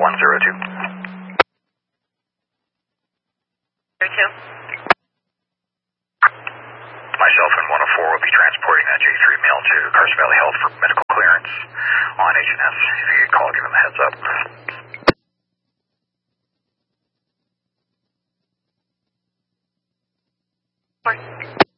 102. 02. Myself and 104 will be transporting that J3 male to Carson Valley Health for medical clearance on H&S. If you get called, give them a heads up. Of course.